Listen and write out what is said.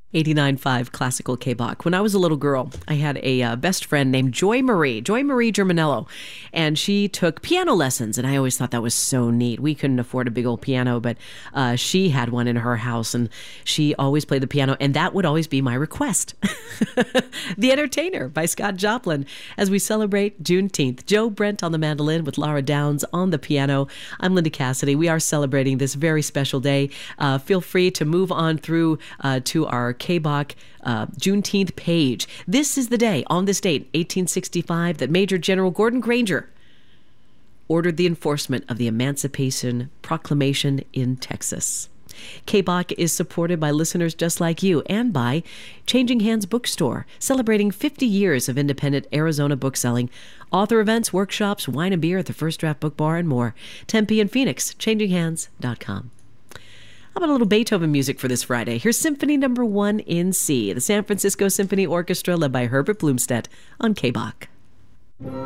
89.5 Classical K-Bach. When I was a little girl, I had a best friend named Joy Marie Germanello, and she took piano lessons, and I always thought that was so neat. We couldn't afford a big old piano, but she had one in her house, and she always played the piano, and that would always be my request. The Entertainer by Scott Joplin as we celebrate Juneteenth. Joe Brent on the mandolin with Laura Downs on the piano. I'm Linda Cassidy. We are celebrating this very special day. Feel free to move on through to our K-Bach Juneteenth page. This is the day, on this date, 1865, that Major General Gordon Granger ordered the enforcement of the Emancipation Proclamation in Texas. K-Bach is supported by listeners just like you and by Changing Hands Bookstore, celebrating 50 years of independent Arizona bookselling, author events, workshops, wine and beer at the First Draft Book Bar, and more. Tempe and Phoenix, changinghands.com. How about a little Beethoven music for this Friday? Here's Symphony No. 1 in C, the San Francisco Symphony Orchestra led by Herbert Blumstedt on K-Bach.